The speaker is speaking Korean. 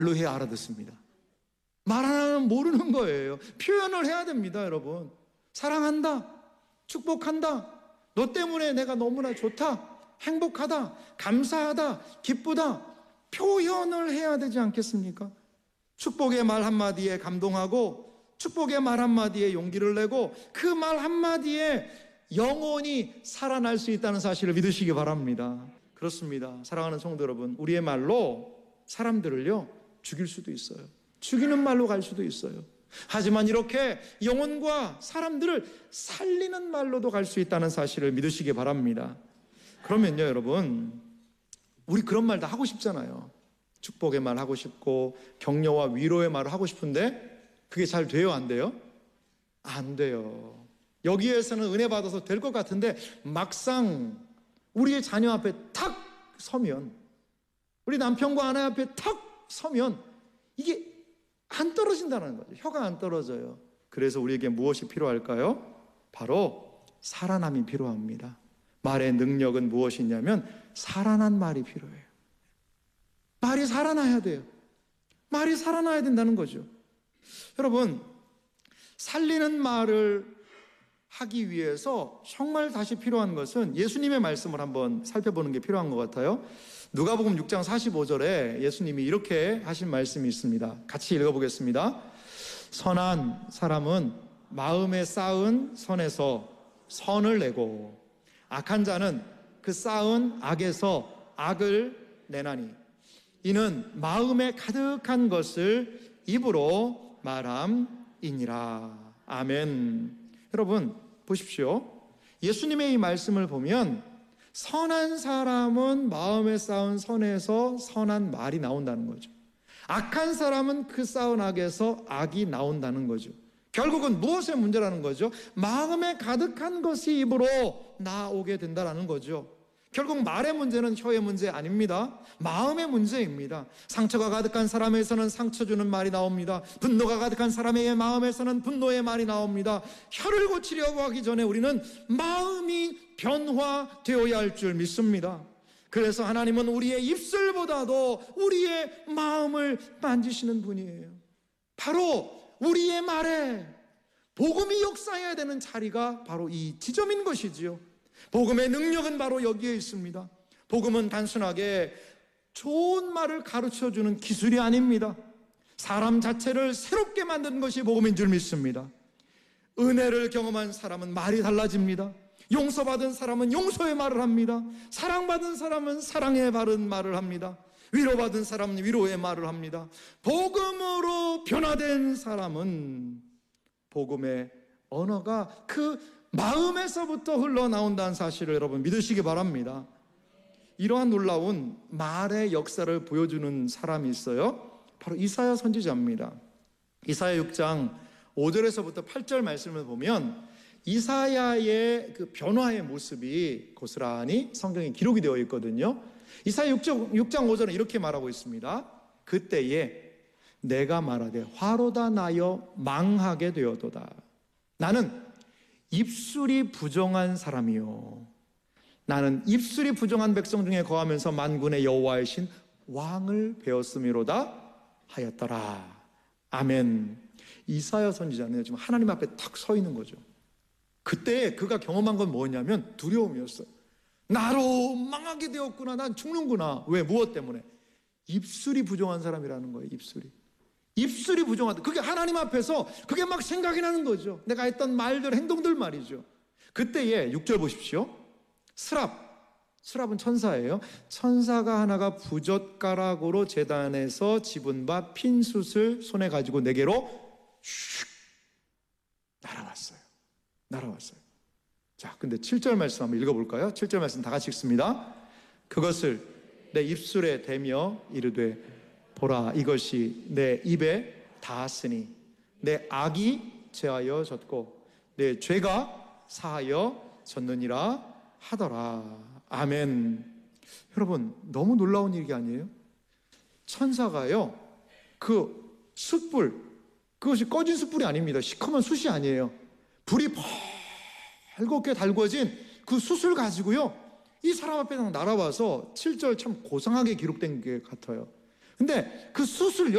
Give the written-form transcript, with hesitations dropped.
해야 알아듣습니다. 말 하나는 모르는 거예요. 표현을 해야 됩니다, 여러분. 사랑한다, 축복한다, 너 때문에 내가 너무나 좋다, 행복하다, 감사하다, 기쁘다, 표현을 해야 되지 않겠습니까? 축복의 말 한마디에 감동하고, 축복의 말 한마디에 용기를 내고, 그 말 한마디에 영혼이 살아날 수 있다는 사실을 믿으시기 바랍니다. 그렇습니다. 사랑하는 성도 여러분, 우리의 말로 사람들을요 죽일 수도 있어요. 죽이는 말로 갈 수도 있어요. 하지만 이렇게 영혼과 사람들을 살리는 말로도 갈 수 있다는 사실을 믿으시기 바랍니다. 그러면요 여러분, 우리 그런 말 다 하고 싶잖아요. 축복의 말 하고 싶고 격려와 위로의 말을 하고 싶은데 그게 잘 돼요, 안 돼요? 안 돼요. 여기에서는 은혜 받아서 될 것 같은데 막상 우리의 자녀 앞에 탁 서면, 우리 남편과 아내 앞에 탁 서면 이게 안 떨어진다는 거죠. 혀가 안 떨어져요. 그래서 우리에게 무엇이 필요할까요? 바로 살아남이 필요합니다. 말의 능력은 무엇이냐면 살아난 말이 필요해요. 말이 살아나야 돼요. 말이 살아나야 된다는 거죠. 여러분, 살리는 말을 하기 위해서 정말 다시 필요한 것은 예수님의 말씀을 한번 살펴보는 게 필요한 것 같아요. 누가복음 6장 45절에 예수님이 이렇게 하신 말씀이 있습니다. 같이 읽어보겠습니다. 선한 사람은 마음에 쌓은 선에서 선을 내고 악한 자는 그 쌓은 악에서 악을 내나니 이는 마음에 가득한 것을 입으로 말함이니라. 아멘. 여러분 보십시오. 예수님의 이 말씀을 보면 선한 사람은 마음에 쌓은 선에서 선한 말이 나온다는 거죠. 악한 사람은 그 쌓은 악에서 악이 나온다는 거죠. 결국은 무엇의 문제라는 거죠? 마음에 가득한 것이 입으로 나오게 된다는 거죠. 결국 말의 문제는 혀의 문제 아닙니다. 마음의 문제입니다. 상처가 가득한 사람에서는 상처 주는 말이 나옵니다. 분노가 가득한 사람의 마음에서는 분노의 말이 나옵니다. 혀를 고치려고 하기 전에 우리는 마음이 변화되어야 할 줄 믿습니다. 그래서 하나님은 우리의 입술보다도 우리의 마음을 만지시는 분이에요. 바로 우리의 말에 복음이 역사해야 되는 자리가 바로 이 지점인 것이지요. 복음의 능력은 바로 여기에 있습니다. 복음은 단순하게 좋은 말을 가르쳐주는 기술이 아닙니다. 사람 자체를 새롭게 만드는 것이 복음인 줄 믿습니다. 은혜를 경험한 사람은 말이 달라집니다. 용서받은 사람은 용서의 말을 합니다. 사랑받은 사람은 사랑의 바른 말을 합니다. 위로받은 사람은 위로의 말을 합니다. 복음으로 변화된 사람은 복음의 언어가 그 마음에서부터 흘러나온다는 사실을 여러분 믿으시기 바랍니다. 이러한 놀라운 말의 역사를 보여주는 사람이 있어요. 바로 이사야 선지자입니다. 이사야 6장 5절에서부터 8절 말씀을 보면 이사야의 그 변화의 모습이 고스란히 성경에 기록이 되어 있거든요. 이사야 6장 5절은 이렇게 말하고 있습니다. 그때에 내가 말하되 화로다 나여 망하게 되어도다. 나는 입술이 부정한 사람이요, 나는 입술이 부정한 백성 중에 거하면서 만군의 여호와의 신 왕을 배웠음이로다 하였더라. 아멘. 이사야 선지자는 지금 하나님 앞에 탁 서 있는 거죠. 그때 그가 경험한 건 뭐였냐면 두려움이었어요. 나로 망하게 되었구나, 난 죽는구나. 왜? 무엇 때문에? 입술이 부정한 사람이라는 거예요. 입술이 부정하다. 그게 하나님 앞에서 그게 막 생각이 나는 거죠. 내가 했던 말들, 행동들 말이죠. 그때에 6절 보십시오. 스랍은 천사예요. 천사가 하나가 부젓가락으로 제단에서 집은 바 핀숯을 손에 가지고 내게로 슉 날아왔어요. 자, 근데 7절 말씀 한번 읽어볼까요? 7절 말씀 다 같이 읽습니다. 그것을 내 입술에 대며 이르되 보라, 이것이 내 입에 닿았으니 내 악이 제하여 졌고 내 죄가 사하여 졌느니라 하더라. 아멘. 여러분, 너무 놀라운 일이 아니에요? 천사가요, 그 숯불, 그것이 꺼진 숯불이 아닙니다. 시커먼 숯이 아니에요. 불이 벌겋게 달궈진 그 숯을 가지고요, 이 사람 앞에 날아와서 7절 참 고상하게 기록된 게 같아요. 근데 그 수술